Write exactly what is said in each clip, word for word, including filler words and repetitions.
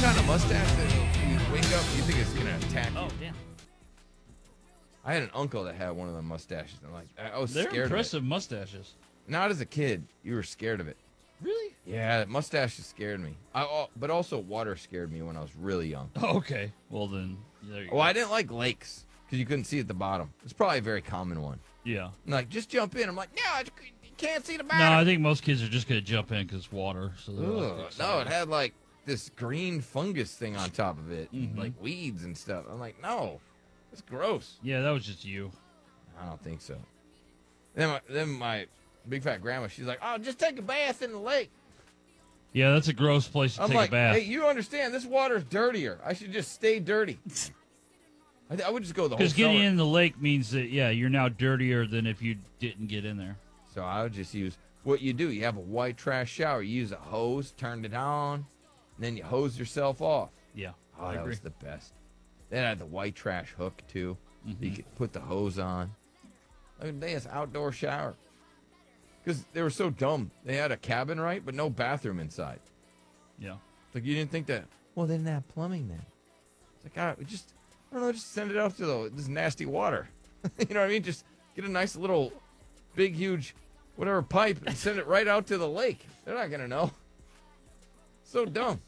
got a mustache that you wake up, you think it's gonna attack you. Oh, damn. I had an uncle that had one of the mustaches, and like I was They're scared impressive of it. mustaches. Not as a kid, you were scared of it. Really? Yeah, mustaches scared me. I, al- but also water scared me when I was really young. Oh, okay. Well, then, there you Well, go. I didn't like lakes because you couldn't see at the bottom. It's probably a very common one. Yeah. I'm like, just jump in. I'm like, no, you can't see the No, bottom. I think most kids are just going to jump in because it's water. So they're like, Ugh, no, excited. it had like this green fungus thing on top of it, and, Mhm. like weeds and stuff. I'm like, no, it's gross. Yeah, that was just you. I don't think so. Then my, then my big fat grandma, she's like, oh, just take a bath in the lake. Yeah, that's a gross place to I'm take like, a bath. hey, you understand this water's dirtier. I should just stay dirty. I, th- I would just go the whole Because getting summer. in the lake means that, yeah, you're now dirtier than if you didn't get in there. So I would just use what you do. You have a white trash shower. You use a hose, turned it on, and then you hose yourself off. Yeah, Oh, I that agree. was the best. Then I had the white trash hook too. Mhm. You could put the hose on. Look at this outdoor shower. Because they were so dumb. They had a cabin, right, but no bathroom inside. Yeah. Like you didn't think that. Well, they didn't have plumbing then. It's like, God, we just I don't know, just send it out to the, this nasty water. You know what I mean? Just get a nice little, big, huge, whatever pipe and send it right out to the lake. They're not gonna know. So dumb.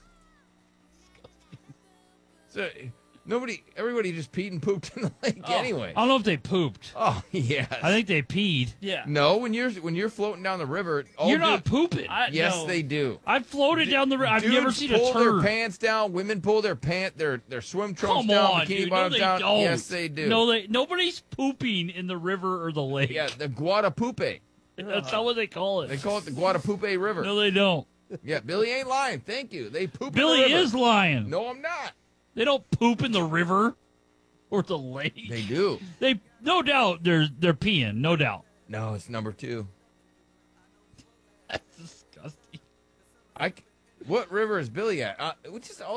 So nobody, everybody just peed and pooped in the lake Oh, anyway. I don't know if they pooped. Oh yes. I think they peed. Yeah. No, when you're when you're floating down the river, all You're not dudes- pooping. I, Yes, no. they do. I've floated D- down the river. I've Dudes never seen a pull their turd. pants down. Women pull their pant their their swim trunks Come down, on, bikini dude. No, bottoms they down. don't. Yes, they do. No, they. Nobody's pooping in the river or the lake. Yeah, the Guadalupe. That's not what they call They it. call it the Guadalupe River. No, they don't. Yeah, Billy ain't lying. Thank you. They poop. Billy in the river. is lying. No, I'm not. They don't poop in the river or the lake. They do. They, no doubt, they're they're peeing. No doubt. No, it's number two. That's disgusting. I. c- What river is Billy at? Uh, which is